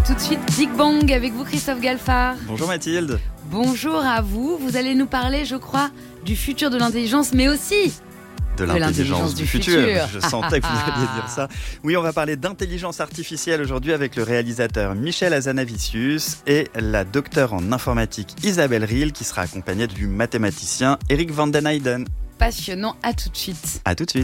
tout de suite Big Bang avec vous Christophe Galfard. Bonjour Mathilde. Bonjour à vous. Vous allez nous parler, je crois, du futur de l'intelligence, mais aussi de l'intelligence du futur. Je sentais que vous alliez dire ça. Oui, on va parler d'intelligence artificielle aujourd'hui avec le réalisateur Michel Hazanavicius et la docteure en informatique Isabelle Riehl qui sera accompagnée du mathématicien Eric van den Heijden. Passionnant, à tout de suite. À tout de suite.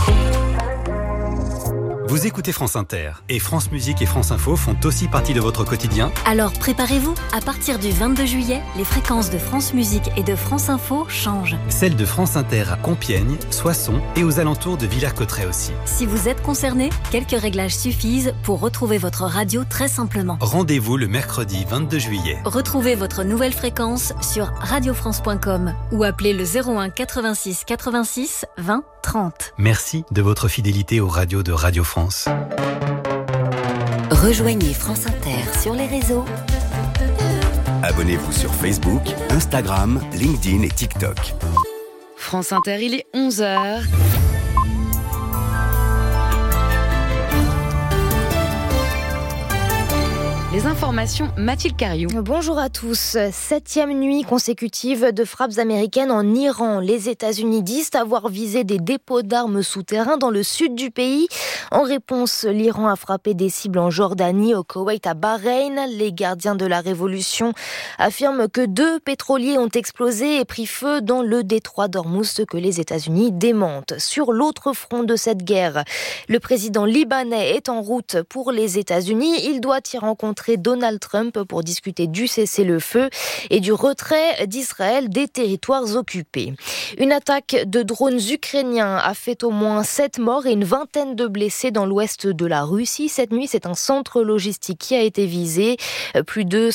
Vous écoutez France Inter et France Musique et France Info font aussi partie de votre quotidien. Alors préparez-vous, à partir du 22 juillet, les fréquences de France Musique et de France Info changent. Celles de France Inter à Compiègne, Soissons et aux alentours de Villers-Cotterêts aussi. Si vous êtes concerné, quelques réglages suffisent pour retrouver votre radio très simplement. Rendez-vous le mercredi 22 juillet. Retrouvez votre nouvelle fréquence sur radiofrance.com ou appelez le 01 86 86 20 30. Merci de votre fidélité aux radios de Radio France. Rejoignez France Inter sur les réseaux. Abonnez-vous sur Facebook, Instagram, LinkedIn et TikTok. France Inter, il est 11h. Les informations, Mathilde Cariou. Bonjour à tous. 7e nuit consécutive de frappes américaines en Iran. Les États-Unis disent avoir visé des dépôts d'armes souterrains dans le sud du pays. En réponse, l'Iran a frappé des cibles en Jordanie, au Koweït, à Bahreïn. Les gardiens de la révolution affirment que 2 pétroliers ont explosé et pris feu dans le détroit d'Ormuz, ce que les États-Unis démentent. Sur l'autre front de cette guerre, le président libanais est en route pour les États-Unis. Il doit y rencontrer Donald Trump pour discuter du cessez-le-feu et du retrait d'Israël des territoires occupés. Une attaque de drones ukrainiens a fait au moins 7 morts et une vingtaine de blessés dans l'ouest de la Russie. Cette nuit, c'est un centre logistique qui a été visé. Plus de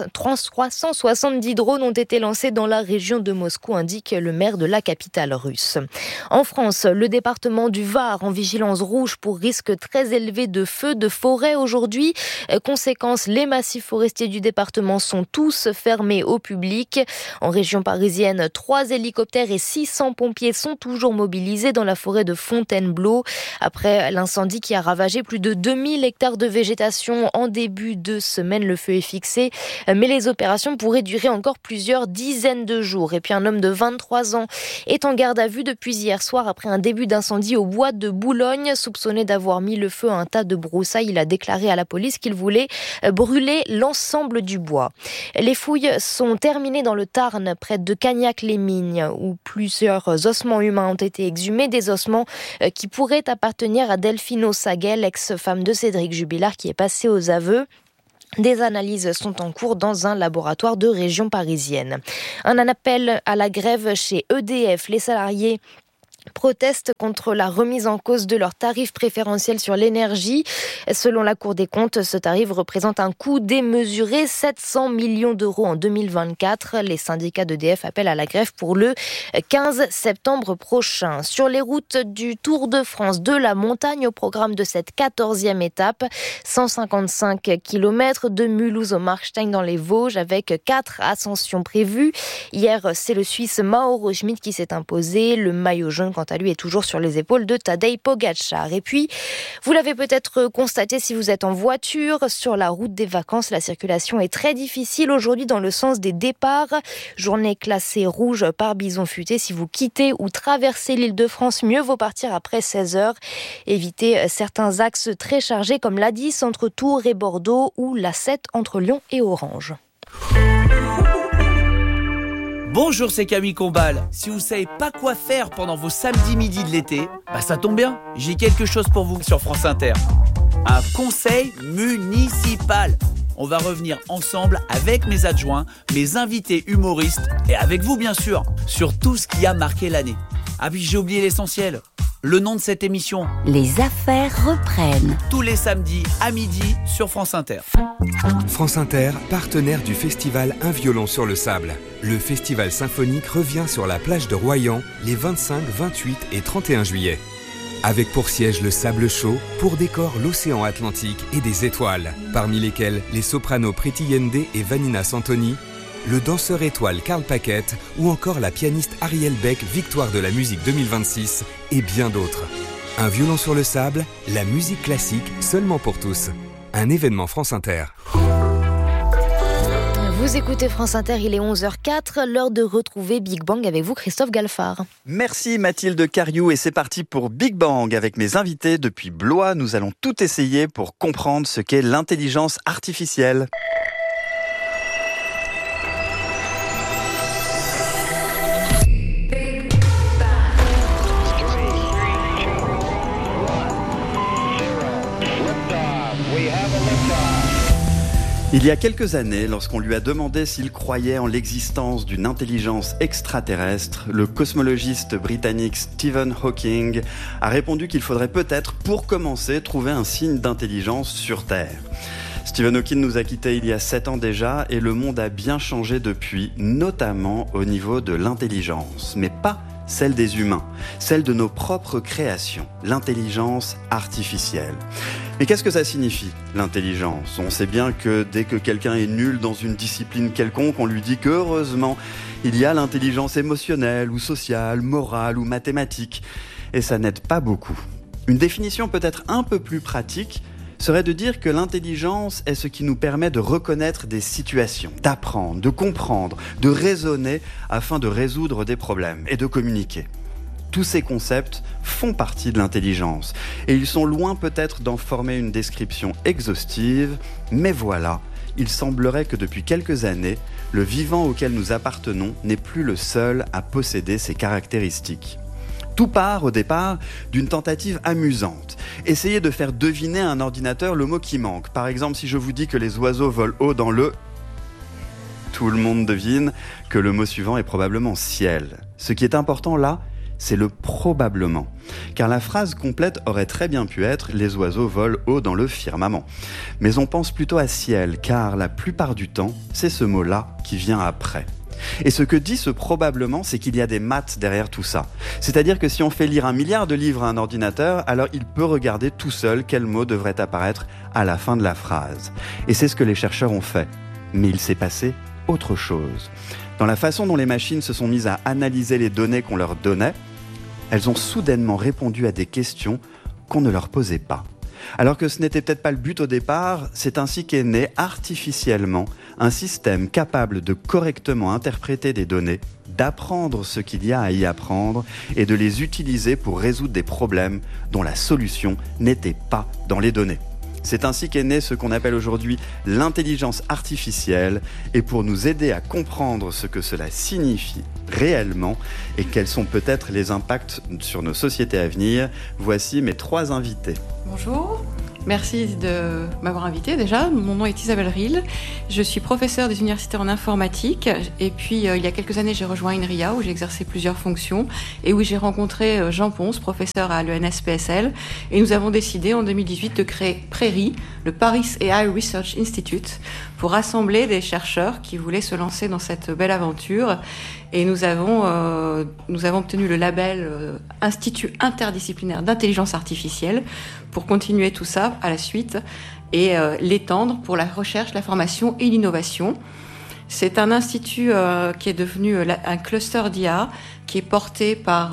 370 drones ont été lancés dans la région de Moscou, indique le maire de la capitale russe. En France, le département du Var en vigilance rouge pour risque très élevé de feux de forêt aujourd'hui. Conséquence, les massifs forestiers du département sont tous fermés au public. En région parisienne, 3 hélicoptères et 600 pompiers sont toujours mobilisés dans la forêt de Fontainebleau. Après l'incendie qui a ravagé plus de 2000 hectares de végétation en début de semaine, le feu est fixé. Mais les opérations pourraient durer encore plusieurs dizaines de jours. Et puis un homme de 23 ans est en garde à vue depuis hier soir après un début d'incendie au bois de Boulogne. Soupçonné d'avoir mis le feu à un tas de broussailles, il a déclaré à la police qu'il voulait brûler l'ensemble du bois. Les fouilles sont terminées dans le Tarn, près de Cagnac-les-Mignes, où plusieurs ossements humains ont été exhumés, des ossements qui pourraient appartenir à Delphine Ossaguet, ex-femme de Cédric Jubilard, qui est passée aux aveux. Des analyses sont en cours dans un laboratoire de région parisienne. Un appel à la grève chez EDF. Les salariés protestent contre la remise en cause de leur tarif préférentiel sur l'énergie. Selon la Cour des comptes, ce tarif représente un coût démesuré, 700 millions d'euros en 2024. Les syndicats d'EDF appellent à la grève pour le 15 septembre prochain. Sur les routes du Tour de France, de la montagne au programme de cette 14e étape, 155 km de Mulhouse au Markstein dans les Vosges avec 4 ascensions prévues. Hier, c'est le Suisse Mauro Schmid qui s'est imposé. Le maillot jaune, quant à lui, est toujours sur les épaules de Tadej Pogačar. Et puis, vous l'avez peut-être constaté si vous êtes en voiture, sur la route des vacances, la circulation est très difficile aujourd'hui dans le sens des départs. Journée classée rouge par bison futé. Si vous quittez ou traversez l'Île-de-France, mieux vaut partir après 16h. Évitez certains axes très chargés comme l'A10 entre Tours et Bordeaux ou l'A7 entre Lyon et Orange. Bonjour, c'est Camille Combal. Si vous savez pas quoi faire pendant vos samedis midi de l'été, ça tombe bien, j'ai quelque chose pour vous sur France Inter. Un conseil municipal. On va revenir ensemble avec mes adjoints, mes invités humoristes et avec vous bien sûr, sur tout ce qui a marqué l'année. Ah oui, j'ai oublié l'essentiel. Le nom de cette émission. Les affaires reprennent. Tous les samedis à midi sur France Inter. France Inter, partenaire du festival Un violon sur le sable. Le festival symphonique revient sur la plage de Royan les 25, 28 et 31 juillet. Avec pour siège le sable chaud, pour décor l'océan Atlantique et des étoiles, parmi lesquelles les sopranos Priti Yende et Vanina Santoni, le danseur étoile Karl Paquette ou encore la pianiste Ariel Beck, victoire de la musique 2026 et bien d'autres. Un violon sur le sable, la musique classique seulement pour tous. un événement France Inter. Vous écoutez France Inter, il est 11h04, l'heure de retrouver Big Bang avec vous, Christophe Galfard. Merci Mathilde Cariou et c'est parti pour Big Bang. Avec mes invités depuis Blois, nous allons tout essayer pour comprendre ce qu'est l'intelligence artificielle. Il y a quelques années, lorsqu'on lui a demandé s'il croyait en l'existence d'une intelligence extraterrestre, le cosmologiste britannique Stephen Hawking a répondu qu'il faudrait peut-être, pour commencer, trouver un signe d'intelligence sur Terre. Stephen Hawking nous a quittés il y a 7 ans déjà et le monde a bien changé depuis, notamment au niveau de l'intelligence, mais pas celle des humains, celle de nos propres créations, l'intelligence artificielle. Mais qu'est-ce que ça signifie, l'intelligence ? On sait bien que dès que quelqu'un est nul dans une discipline quelconque, on lui dit qu'heureusement, il y a l'intelligence émotionnelle ou sociale, morale ou mathématique. Et ça n'aide pas beaucoup. Une définition peut-être un peu plus pratique serait de dire que l'intelligence est ce qui nous permet de reconnaître des situations, d'apprendre, de comprendre, de raisonner afin de résoudre des problèmes et de communiquer. Tous ces concepts font partie de l'intelligence et ils sont loin peut-être d'en former une description exhaustive, mais voilà, il semblerait que depuis quelques années, le vivant auquel nous appartenons n'est plus le seul à posséder ces caractéristiques. Tout part au départ d'une tentative amusante. Essayez de faire deviner à un ordinateur le mot qui manque. Par exemple, si je vous dis que les oiseaux volent haut dans le... Tout le monde devine que le mot suivant est probablement ciel. Ce qui est important là, c'est le probablement. Car la phrase complète aurait très bien pu être « les oiseaux volent haut dans le firmament ». Mais on pense plutôt à ciel, car la plupart du temps, c'est ce mot-là qui vient après. Et ce que dit ce probablement, c'est qu'il y a des maths derrière tout ça. C'est-à-dire que si on fait lire 1 milliard de livres à un ordinateur, alors il peut regarder tout seul quel mot devrait apparaître à la fin de la phrase. Et c'est ce que les chercheurs ont fait. Mais il s'est passé autre chose. Dans la façon dont les machines se sont mises à analyser les données qu'on leur donnait, elles ont soudainement répondu à des questions qu'on ne leur posait pas. Alors que ce n'était peut-être pas le but au départ, c'est ainsi qu'est né artificiellement un système capable de correctement interpréter des données, d'apprendre ce qu'il y a à y apprendre et de les utiliser pour résoudre des problèmes dont la solution n'était pas dans les données. C'est ainsi qu'est né ce qu'on appelle aujourd'hui l'intelligence artificielle et pour nous aider à comprendre ce que cela signifie réellement et quels sont peut-être les impacts sur nos sociétés à venir, voici mes 3 invités. Bonjour, merci de m'avoir invité déjà. Mon nom est Isabelle Ril, je suis professeure des universités en informatique et puis il y a quelques années j'ai rejoint INRIA où j'ai exercé plusieurs fonctions et où j'ai rencontré Jean Ponce, professeur à l'ENS-PSL et nous avons décidé en 2018 de créer PRAIRIE, le Paris AI Research Institute, pour rassembler des chercheurs qui voulaient se lancer dans cette belle aventure. Et nous avons obtenu le label Institut interdisciplinaire d'intelligence artificielle pour continuer tout ça à la suite et l'étendre pour la recherche, la formation et l'innovation. C'est un institut qui est devenu un cluster d'IA qui est porté par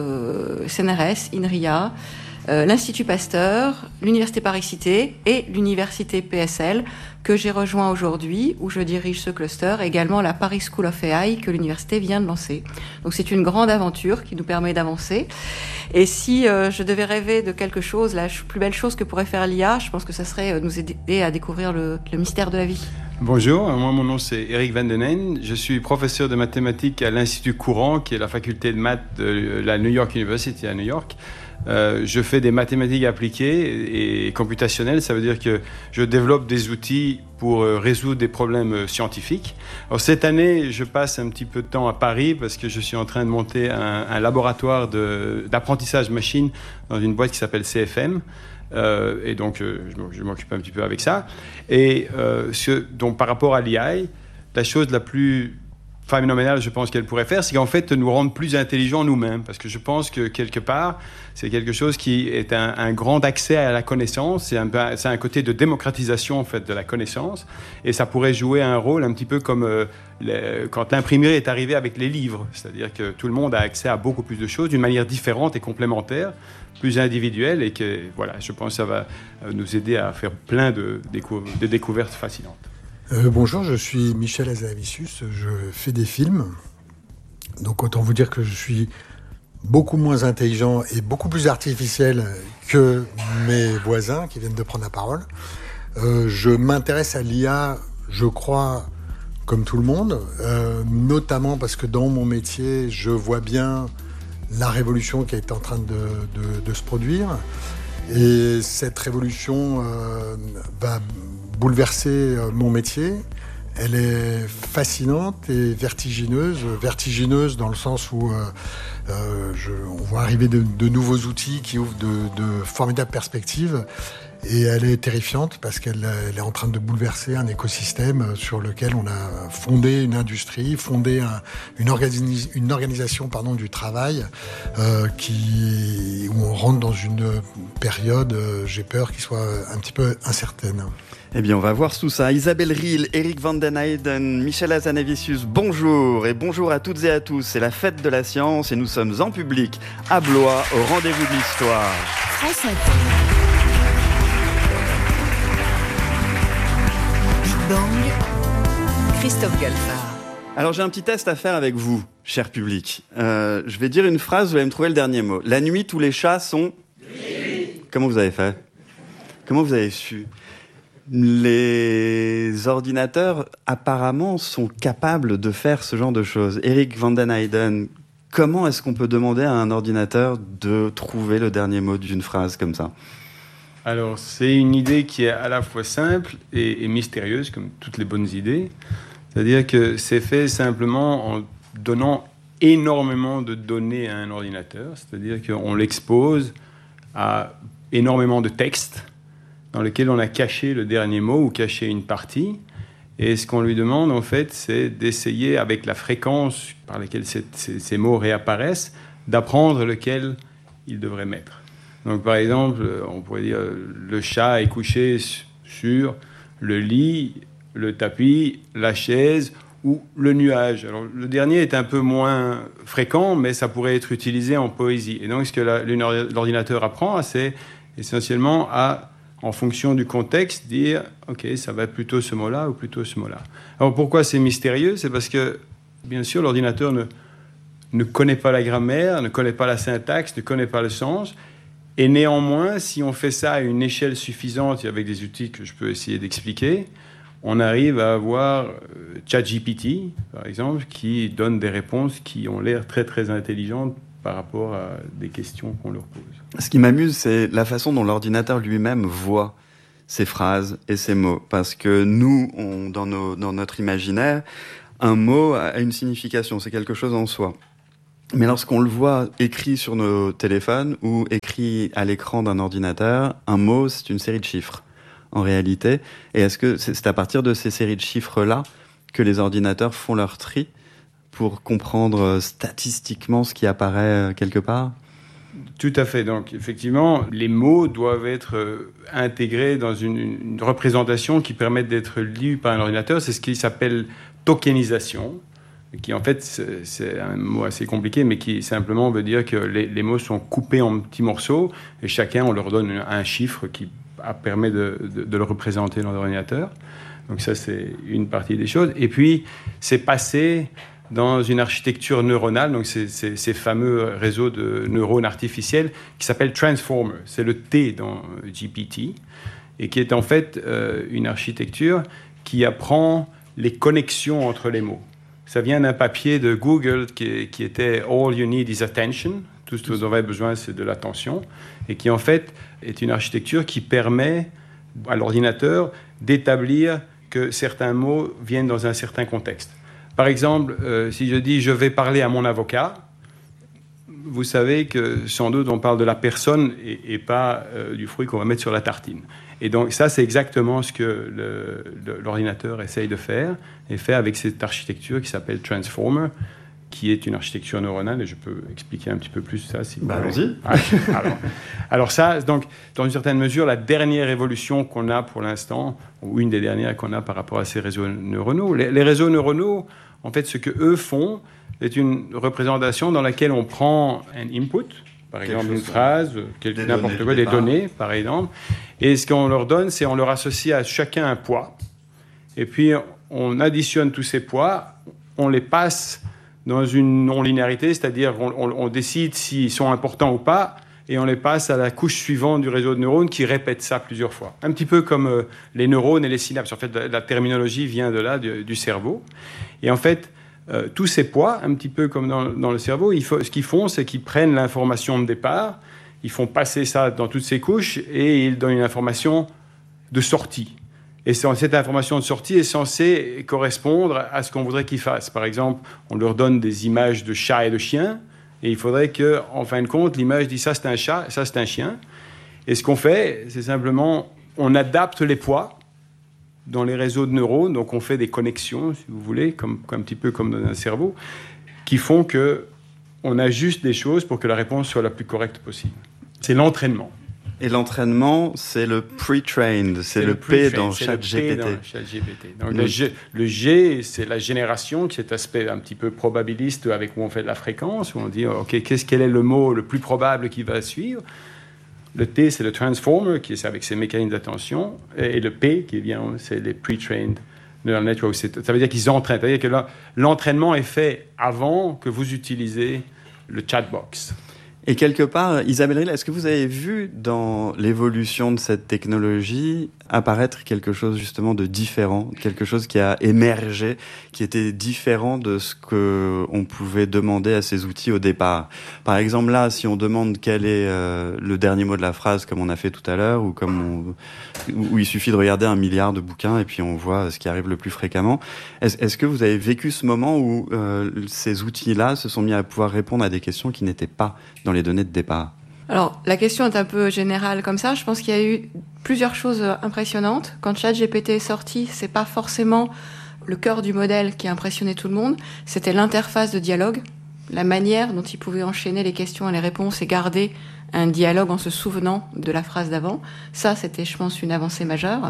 CNRS, INRIA, l'Institut Pasteur, l'Université Paris-Cité et l'Université PSL que j'ai rejoint aujourd'hui, où je dirige ce cluster, également la Paris School of AI que l'université vient de lancer. Donc c'est une grande aventure qui nous permet d'avancer. Et si je devais rêver de quelque chose, la plus belle chose que pourrait faire l'IA, je pense que ça serait nous aider à découvrir le mystère de la vie. Bonjour, moi mon nom c'est Eric Van Den Ende, je suis professeur de mathématiques à l'Institut Courant, qui est la faculté de maths de la New York University à New York. Je fais des mathématiques appliquées et computationnelles, ça veut dire que je développe des outils pour résoudre des problèmes scientifiques. Alors, cette année, je passe un petit peu de temps à Paris parce que je suis en train de monter un laboratoire d'apprentissage machine dans une boîte qui s'appelle CFM. Et donc, je m'occupe un petit peu avec ça. Et donc, par rapport à l'IA, la chose la plus phénoménal, je pense, qu'elle pourrait faire, c'est qu'en fait, nous rendre plus intelligents nous-mêmes. Parce que je pense que, quelque part, c'est quelque chose qui est un grand accès à la connaissance. C'est un côté de démocratisation, en fait, de la connaissance. Et ça pourrait jouer un rôle un petit peu comme quand l'imprimerie est arrivée avec les livres. C'est-à-dire que tout le monde a accès à beaucoup plus de choses d'une manière différente et complémentaire, plus individuelle. Et que, voilà, je pense que ça va nous aider à faire plein de découvertes fascinantes. Bonjour, je suis Michel Hazanavicius, je fais des films. Donc autant vous dire que je suis beaucoup moins intelligent et beaucoup plus artificiel que mes voisins qui viennent de prendre la parole. Je m'intéresse à l'IA, je crois, comme tout le monde, notamment parce que dans mon métier, je vois bien la révolution qui est en train de se produire. Et cette révolution va bouleverser mon métier. Elle est fascinante et vertigineuse. Vertigineuse dans le sens où on voit arriver de nouveaux outils qui ouvrent de formidables perspectives. Et elle est terrifiante parce qu'elle est en train de bouleverser un écosystème sur lequel on a fondé une industrie, fondé une organisation du travail où on rentre dans une période, j'ai peur, qui soit un petit peu incertaine. Eh bien, on va voir tout ça. Isabelle Riehl, Eric van den Heijden, Michel Hazanavicius, bonjour et bonjour à toutes et à tous. C'est la fête de la science et nous sommes en public à Blois, au rendez-vous de l'histoire. France Inter. Big Bang, Christophe Galfard. Alors j'ai un petit test à faire avec vous, cher public. Je vais dire une phrase, vous allez me trouver le dernier mot. La nuit, tous les chats sont... Gris. Comment vous avez fait ? Comment vous avez su ? Les ordinateurs, apparemment, sont capables de faire ce genre de choses. Eric van den Heijden, comment est-ce qu'on peut demander à un ordinateur de trouver le dernier mot d'une phrase comme ça ? Alors, c'est une idée qui est à la fois simple et mystérieuse, comme toutes les bonnes idées. C'est-à-dire que c'est fait simplement en donnant énormément de données à un ordinateur. C'est-à-dire qu'on l'expose à énormément de textes dans lequel on a caché le dernier mot ou caché une partie. Et ce qu'on lui demande, en fait, c'est d'essayer, avec la fréquence par laquelle ces mots réapparaissent, d'apprendre lequel il devrait mettre. Donc, par exemple, on pourrait dire le chat est couché sur le lit, le tapis, la chaise ou le nuage. Alors, le dernier est un peu moins fréquent, mais ça pourrait être utilisé en poésie. Et donc, ce que l'ordinateur apprend, c'est essentiellement en fonction du contexte, dire « Ok, ça va plutôt ce mot-là ou plutôt ce mot-là ». Alors, pourquoi c'est mystérieux ? C'est parce que, bien sûr, l'ordinateur ne connaît pas la grammaire, ne connaît pas la syntaxe, ne connaît pas le sens. Et néanmoins, si on fait ça à une échelle suffisante et avec des outils que je peux essayer d'expliquer, on arrive à avoir ChatGPT, par exemple, qui donne des réponses qui ont l'air très, très intelligentes par rapport à des questions qu'on leur pose. Ce qui m'amuse, c'est la façon dont l'ordinateur lui-même voit ces phrases et ces mots. Parce que nous, dans notre imaginaire, un mot a une signification, c'est quelque chose en soi. Mais lorsqu'on le voit écrit sur nos téléphones ou écrit à l'écran d'un ordinateur, un mot, c'est une série de chiffres, en réalité. Et est-ce que c'est à partir de ces séries de chiffres-là que les ordinateurs font leur tri pour comprendre statistiquement ce qui apparaît quelque part ? Tout à fait. Donc, effectivement, les mots doivent être intégrés dans une représentation qui permette d'être lue par un ordinateur. C'est ce qui s'appelle tokenisation, qui en fait, c'est un mot assez compliqué, mais qui simplement veut dire que les mots sont coupés en petits morceaux et chacun, on leur donne un chiffre qui permet de le représenter dans l'ordinateur. Donc ça, c'est une partie des choses. Et puis, c'est passé dans une architecture neuronale, donc ces fameux réseaux de neurones artificiels qui s'appellent Transformer. C'est le T dans GPT, et qui est en fait une architecture qui apprend les connexions entre les mots. Ça vient d'un papier de Google qui était « All you need is attention ». Tout ce que vous avez besoin, c'est de l'attention. Et qui, en fait, est une architecture qui permet à l'ordinateur d'établir que certains mots viennent dans un certain contexte. Par exemple, si je dis « je vais parler à mon avocat », vous savez que sans doute on parle de la personne et pas du fruit qu'on va mettre sur la tartine. Et donc ça, c'est exactement ce que l'ordinateur essaye de faire, et fait avec cette architecture qui s'appelle Transformer, qui est une architecture neuronale, et je peux expliquer un petit peu plus ça. Si allons-y. Alors ça, donc, dans une certaine mesure, la dernière évolution qu'on a pour l'instant, ou une des dernières qu'on a par rapport à ces réseaux neuronaux, les réseaux neuronaux, en fait, ce qu'eux font, c'est une représentation dans laquelle on prend un input, par exemple une phrase, n'importe quoi, des données, par exemple, et ce qu'on leur donne, c'est on leur associe à chacun un poids, et puis on additionne tous ces poids, on les passe dans une non-linéarité, c'est-à-dire on décide s'ils sont importants ou pas, et on les passe à la couche suivante du réseau de neurones qui répète ça plusieurs fois. Un petit peu comme les neurones et les synapses. En fait, la terminologie vient de là, du cerveau. Et en fait, tous ces poids, un petit peu comme dans le cerveau, ce qu'ils font, c'est qu'ils prennent l'information de départ, ils font passer ça dans toutes ces couches, et ils donnent une information de sortie. Et cette information de sortie est censée correspondre à ce qu'on voudrait qu'ils fassent. Par exemple, on leur donne des images de chats et de chiens, et il faudrait qu'en fin de compte, l'image dit ça c'est un chat, ça c'est un chien. Et ce qu'on fait, c'est simplement, on adapte les poids dans les réseaux de neurones, donc on fait des connexions, si vous voulez, un petit peu comme dans un cerveau, qui font qu'on ajuste des choses pour que la réponse soit la plus correcte possible. C'est l'entraînement. Et l'entraînement, c'est le pre-trained, c'est le P dans ChatGPT. Donc le G, c'est la génération, cet aspect un petit peu probabiliste où on fait de la fréquence, où on dit ok, quel est le mot le plus probable qui va suivre. Le T, c'est le transformer, qui est avec ses mécanismes d'attention, et le P, qui vient, c'est les pre-trained neural networks. Ça veut dire qu'ils entraînent, c'est-à-dire que l'entraînement est fait avant que vous utilisez le chatbox. Et quelque part, Isabelle Ril, est-ce que vous avez vu dans l'évolution de cette technologie apparaître quelque chose justement de différent, quelque chose qui a émergé, qui était différent de ce qu'on pouvait demander à ces outils au départ? Par exemple, là, si on demande quel est le dernier mot de la phrase, comme on a fait tout à l'heure, où il suffit de regarder 1 milliard de bouquins et puis on voit ce qui arrive le plus fréquemment, est-ce que vous avez vécu ce moment où ces outils-là se sont mis à pouvoir répondre à des questions qui n'étaient pas dans les données de départ? Alors, la question est un peu générale comme ça. Je pense qu'il y a eu plusieurs choses impressionnantes. Quand ChatGPT est sorti, c'est pas forcément le cœur du modèle qui a impressionné tout le monde. C'était l'interface de dialogue, la manière dont il pouvait enchaîner les questions et les réponses et garder un dialogue en se souvenant de la phrase d'avant. Ça, c'était, je pense, une avancée majeure.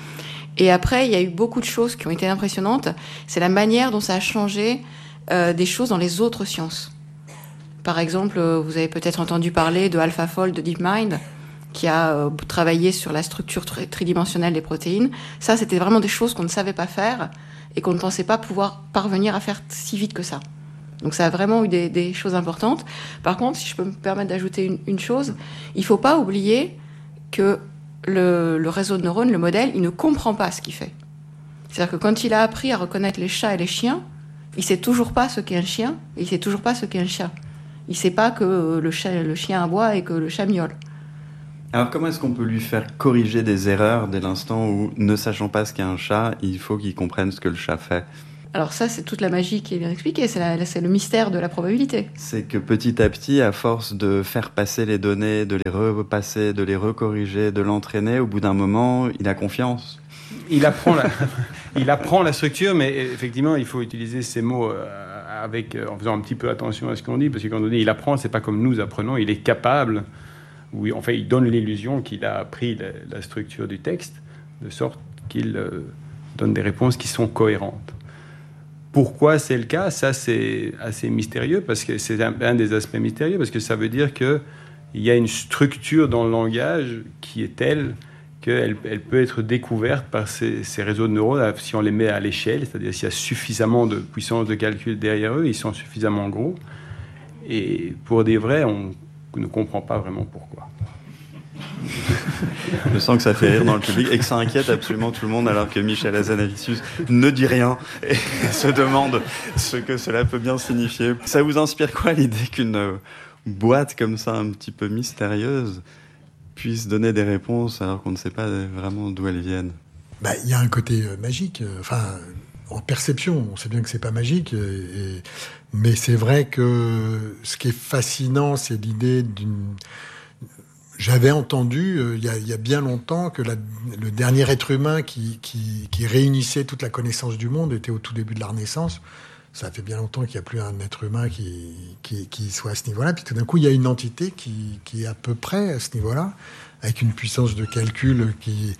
Et après, il y a eu beaucoup de choses qui ont été impressionnantes. C'est la manière dont ça a changé des choses dans les autres sciences. Par exemple, vous avez peut-être entendu parler de AlphaFold de DeepMind, qui a travaillé sur la structure tridimensionnelle des protéines. Ça, c'était vraiment des choses qu'on ne savait pas faire et qu'on ne pensait pas pouvoir parvenir à faire si vite que ça. Donc ça a vraiment eu des choses importantes. Par contre, si je peux me permettre d'ajouter une chose, il ne faut pas oublier que le réseau de neurones, le modèle, il ne comprend pas ce qu'il fait. C'est-à-dire que quand il a appris à reconnaître les chats et les chiens, il ne sait toujours pas ce qu'est un chien et il ne sait toujours pas ce qu'est un chat. Il ne sait pas que le chien aboie et que le chat miaule. Alors comment est-ce qu'on peut lui faire corriger des erreurs dès l'instant où, ne sachant pas ce qu'est un chat, il faut qu'il comprenne ce que le chat fait? Alors ça, c'est toute la magie qui est bien expliquée, c'est le mystère de la probabilité. C'est que petit à petit, à force de faire passer les données, de les repasser, de les recorriger, de l'entraîner, au bout d'un moment, il a confiance. Il apprend la structure, mais effectivement, il faut utiliser ces mots en faisant un petit peu attention à ce qu'on dit, parce que quand on dit il apprend, c'est pas comme nous apprenons, il est capable, il donne l'illusion qu'il a appris la structure du texte, de sorte qu'il donne des réponses qui sont cohérentes. Pourquoi c'est le cas? Ça, c'est assez mystérieux, parce que c'est un des aspects mystérieux, parce que ça veut dire qu'il y a une structure dans le langage qui est telle qu'elle peut être découverte par ces réseaux de neurones si on les met à l'échelle, c'est-à-dire s'il y a suffisamment de puissance de calcul derrière eux, ils sont suffisamment gros. Et pour des vrais, on ne comprend pas vraiment pourquoi. Je sens que ça fait rire dans le public et que ça inquiète absolument tout le monde, alors que Michel Hazanavicius ne dit rien et se demande ce que cela peut bien signifier. Ça vous inspire quoi, l'idée qu'une boîte comme ça, un petit peu mystérieuse, puisse donner des réponses alors qu'on ne sait pas vraiment d'où elles viennent? Il y a un côté magique. en perception. On sait bien que c'est pas magique, mais c'est vrai que ce qui est fascinant, c'est l'idée d'une... J'avais entendu, il y a bien longtemps, que le dernier être humain qui réunissait toute la connaissance du monde était au tout début de la Renaissance. Ça fait bien longtemps qu'il n'y a plus un être humain qui soit à ce niveau-là. Puis tout d'un coup, il y a une entité qui est à peu près à ce niveau-là, avec une puissance de calcul qui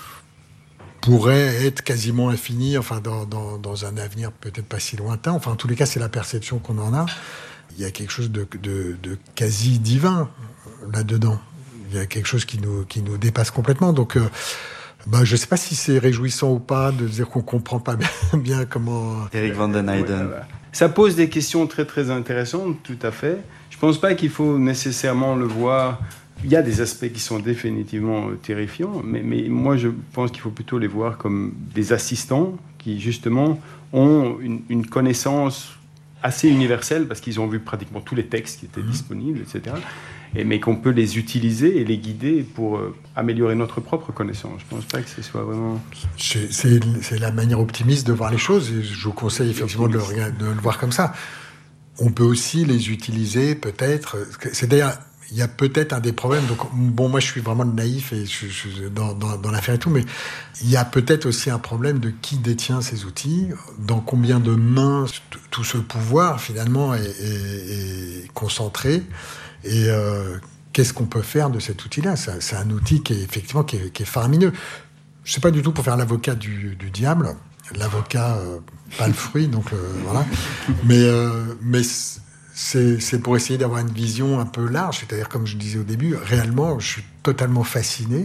pourrait être quasiment infinie, enfin dans un avenir peut-être pas si lointain. Enfin, en tous les cas, c'est la perception qu'on en a. Il y a quelque chose de quasi divin là-dedans. Il y a quelque chose qui nous dépasse complètement. Donc, je ne sais pas si c'est réjouissant ou pas de dire qu'on ne comprend pas bien comment... Eric van den Heijden. Ça pose des questions très, très intéressantes, tout à fait. Je ne pense pas qu'il faut nécessairement le voir... Il y a des aspects qui sont définitivement terrifiants, mais moi, je pense qu'il faut plutôt les voir comme des assistants qui, justement, ont une connaissance assez universelle, parce qu'ils ont vu pratiquement tous les textes qui étaient disponibles, etc., mais qu'on peut les utiliser et les guider pour améliorer notre propre connaissance. Je ne pense pas que ce soit vraiment... C'est la manière optimiste de voir les choses, et je vous conseille effectivement de le voir comme ça. On peut aussi les utiliser, peut-être... C'est d'ailleurs... Il y a peut-être un des problèmes. Donc, moi, je suis vraiment naïf et je suis dans l'affaire et tout, mais il y a peut-être aussi un problème de qui détient ces outils, dans combien de mains tout ce pouvoir, finalement, est concentré, et qu'est-ce qu'on peut faire de cet outil-là. C'est un outil qui est faramineux. Je ne sais pas du tout pour faire l'avocat du diable. L'avocat, pas le fruit, donc voilà. Mais c'est pour essayer d'avoir une vision un peu large. C'est-à-dire, comme je disais au début, réellement, je suis totalement fasciné.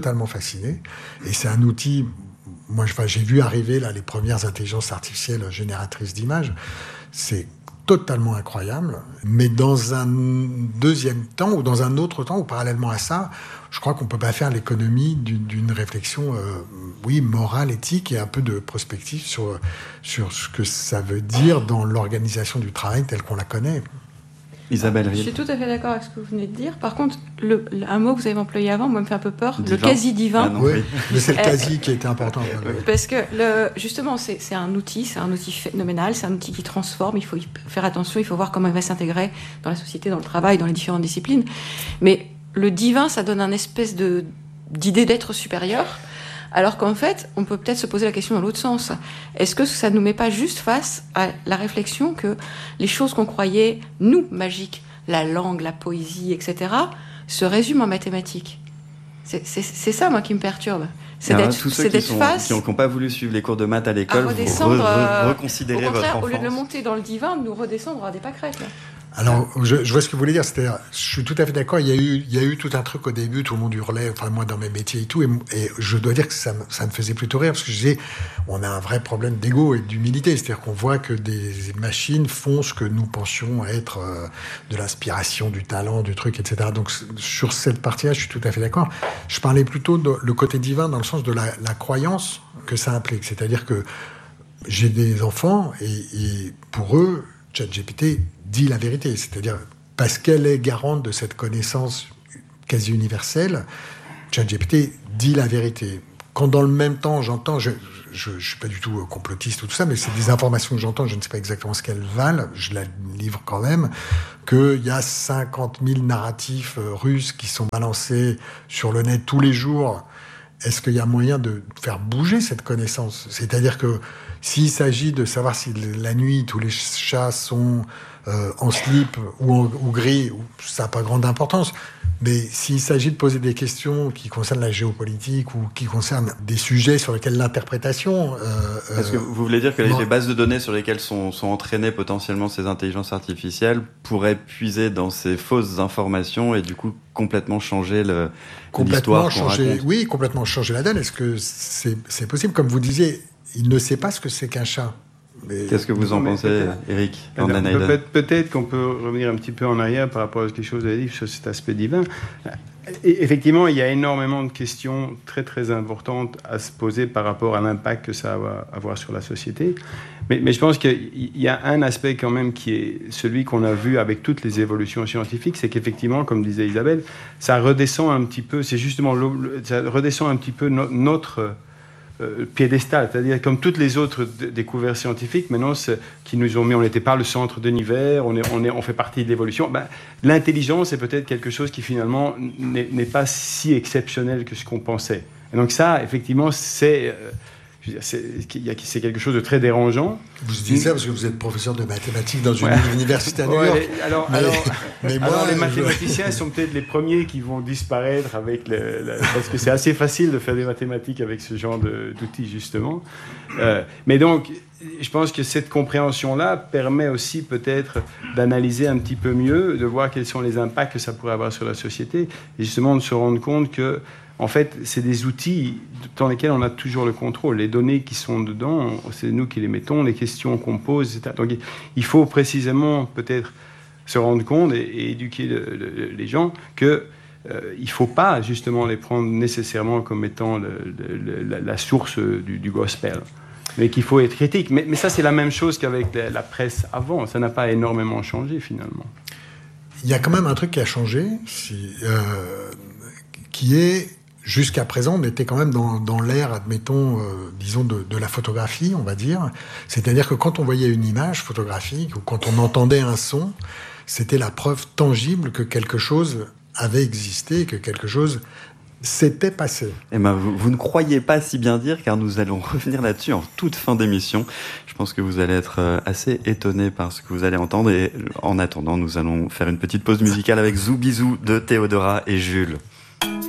Et c'est un outil... Moi, j'ai vu arriver là, les premières intelligences artificielles génératrices d'images. C'est totalement incroyable. Mais dans un deuxième temps, ou dans un autre temps, ou parallèlement à ça, je crois qu'on ne peut pas faire l'économie d'une réflexion morale, éthique, et un peu de prospective sur ce que ça veut dire dans l'organisation du travail telle qu'on la connaît. Isabelle Ril. Je suis tout à fait d'accord avec ce que vous venez de dire. Par contre, un mot que vous avez employé avant, moi, me fait un peu peur. Divin. Le quasi-divin. Oui, mais c'est le quasi qui était important. Parce que, justement, c'est un outil phénoménal, c'est un outil qui transforme. Il faut y faire attention, il faut voir comment il va s'intégrer dans la société, dans le travail, dans les différentes disciplines. Mais le divin, ça donne un espèce d'idée d'être supérieur. Alors qu'en fait, on peut peut-être se poser la question dans l'autre sens. Est-ce que ça ne nous met pas juste face à la réflexion que les choses qu'on croyait, nous, magiques, la langue, la poésie, etc., se résument en mathématiques ? C'est ça, moi, qui me perturbe. C'est d'être face... qui n'ont pas voulu suivre les cours de maths à l'école, vous reconsidérez votre enfance. Au lieu de le monter dans le divin, de nous redescendre à des pâquerettes, là. Alors, je vois ce que vous voulez dire. C'est-à-dire, je suis tout à fait d'accord. Il y a eu tout un truc au début, tout le monde hurlait, enfin moi dans mes métiers et tout, et je dois dire que ça me faisait plutôt rire, parce que je disais, on a un vrai problème d'ego et d'humilité. C'est-à-dire qu'on voit que des machines font ce que nous pensions être de l'inspiration, du talent, du truc, etc. Donc sur cette partie-là, je suis tout à fait d'accord. Je parlais plutôt de le côté divin dans le sens de la croyance que ça implique. C'est-à-dire que j'ai des enfants et pour eux, ChatGPT dit la vérité, c'est-à-dire parce qu'elle est garante de cette connaissance quasi universelle, ChatGPT dit la vérité. Quand dans le même temps j'entends, je suis pas du tout complotiste ou tout ça, mais c'est des informations que j'entends, je ne sais pas exactement ce qu'elles valent, je la livre quand même, qu'il y a 50 000 narratifs russes qui sont balancés sur le net tous les jours. Est-ce qu'il y a moyen de faire bouger cette connaissance ? C'est-à-dire que s'il s'agit de savoir si la nuit tous les chats sont en slip ou gris, ça n'a pas grande importance. Mais s'il s'agit de poser des questions qui concernent la géopolitique ou qui concernent des sujets sur lesquels l'interprétation... Est-ce que vous voulez dire que les bases de données sur lesquelles sont entraînées potentiellement ces intelligences artificielles pourraient puiser dans ces fausses informations et du coup complètement changer l'histoire qu'on raconte ? Oui, complètement changer la donne. Est-ce que c'est possible ? Comme vous disiez, il ne sait pas ce que c'est qu'un chat. Mais... Qu'est-ce que vous en pensez, Eric van den Heijden ? Peut-être qu'on peut revenir un petit peu en arrière par rapport à quelque chose à dire sur cet aspect divin. Et effectivement, il y a énormément de questions très très importantes à se poser par rapport à l'impact que ça va avoir sur la société. Mais je pense qu'il y a un aspect quand même qui est celui qu'on a vu avec toutes les évolutions scientifiques, c'est qu'effectivement, comme disait Isabelle, ça redescend un petit peu, c'est justement ça redescend un petit peu notre piédestal, c'est-à-dire comme toutes les autres découvertes scientifiques, maintenant qui nous ont mis, on n'était pas le centre de l'univers, on fait partie de l'évolution. L'intelligence est peut-être quelque chose qui finalement n'est pas si exceptionnel que ce qu'on pensait. Et donc ça, effectivement, c'est quelque chose de très dérangeant. Vous dites ça parce que vous êtes professeur de mathématiques dans une université à New York. Alors, les mathématiciens sont peut-être les premiers qui vont disparaître parce que c'est assez facile de faire des mathématiques avec ce genre d'outils, justement. Mais donc, je pense que cette compréhension-là permet aussi peut-être d'analyser un petit peu mieux, de voir quels sont les impacts que ça pourrait avoir sur la société, et justement de se rendre compte que en fait, c'est des outils dans lesquels on a toujours le contrôle. Les données qui sont dedans, c'est nous qui les mettons, les questions qu'on pose, etc. Donc, il faut précisément peut-être se rendre compte et éduquer les gens qu'il ne faut pas justement les prendre nécessairement comme étant la source du gospel, mais qu'il faut être critique. Mais ça, c'est la même chose qu'avec la presse avant. Ça n'a pas énormément changé, finalement. Il y a quand même un truc qui a changé, qui est... Jusqu'à présent, on était quand même dans l'ère, admettons, disons, de la photographie, on va dire. C'est-à-dire que quand on voyait une image photographique ou quand on entendait un son, c'était la preuve tangible que quelque chose avait existé, que quelque chose s'était passé. Eh ben, vous ne croyez pas si bien dire, car nous allons revenir là-dessus en toute fin d'émission. Je pense que vous allez être assez étonnés par ce que vous allez entendre. Et en attendant, nous allons faire une petite pause musicale avec Zoubizou de Théodora et Jules.